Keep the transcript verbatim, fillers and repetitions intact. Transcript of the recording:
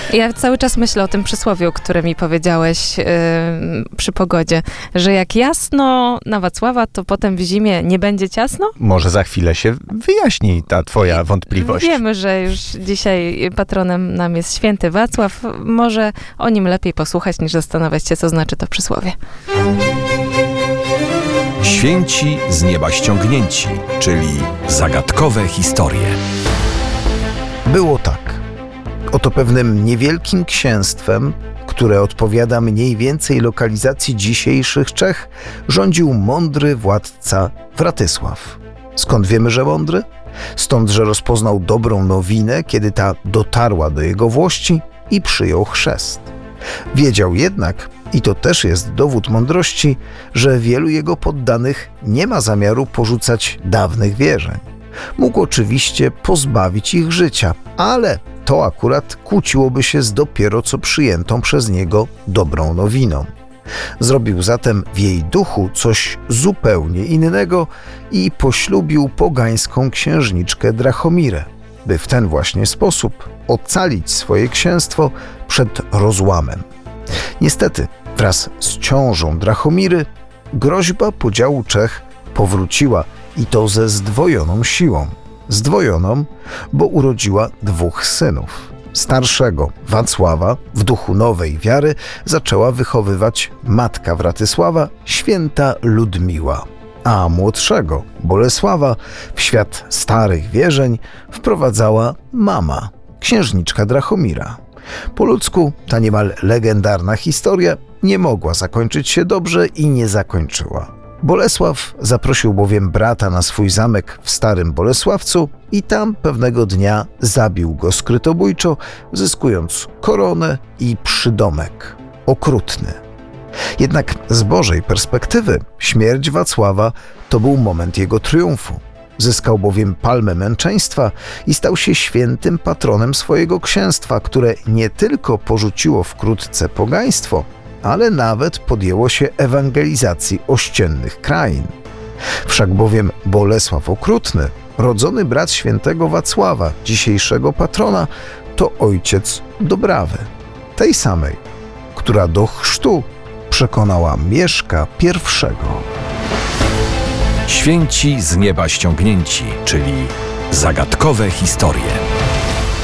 Ja cały czas myślę o tym przysłowiu, które mi powiedziałeś yy, przy pogodzie, że jak jasno na Wacława, to potem w zimie nie będzie ciasno? Może za chwilę się wyjaśni ta twoja wątpliwość. Wiemy, że już dzisiaj patronem nam jest święty Wacław. Może o nim lepiej posłuchać, niż zastanawiać się, co znaczy to przysłowie. Święci z nieba ściągnięci, czyli zagadkowe historie. Było tak. Oto pewnym niewielkim księstwem, które odpowiada mniej więcej lokalizacji dzisiejszych Czech, rządził mądry władca Wratysław. Skąd wiemy, że mądry? Stąd, że rozpoznał dobrą nowinę, kiedy ta dotarła do jego włości i przyjął chrzest. Wiedział jednak, i to też jest dowód mądrości, że wielu jego poddanych nie ma zamiaru porzucać dawnych wierzeń. Mógł oczywiście pozbawić ich życia, ale to akurat kłóciłoby się z dopiero co przyjętą przez niego dobrą nowiną. Zrobił zatem w jej duchu coś zupełnie innego i poślubił pogańską księżniczkę Drachomirę, by w ten właśnie sposób ocalić swoje księstwo przed rozłamem. Niestety, wraz z ciążą Drachomiry groźba podziału Czech powróciła i to ze zdwojoną siłą. Zdwojoną, bo urodziła dwóch synów. Starszego, Wacława, w duchu nowej wiary zaczęła wychowywać matka Wratysława, święta Ludmiła, a młodszego, Bolesława, w świat starych wierzeń wprowadzała mama, księżniczka Drachomira. Po ludzku ta niemal legendarna historia nie mogła zakończyć się dobrze i nie zakończyła. Bolesław zaprosił bowiem brata na swój zamek w Starym Bolesławcu i tam pewnego dnia zabił go skrytobójczo, zyskując koronę i przydomek okrutny. Jednak z Bożej perspektywy śmierć Wacława to był moment jego triumfu. Zyskał bowiem palmę męczeństwa i stał się świętym patronem swojego księstwa, które nie tylko porzuciło wkrótce pogaństwo, ale nawet podjęło się ewangelizacji ościennych krain. Wszak bowiem Bolesław Okrutny, rodzony brat świętego Wacława, dzisiejszego patrona, to ojciec Dobrawy, tej samej, która do chrztu przekonała Mieszka pierwszego. Święci z nieba ściągnięci, czyli zagadkowe historie.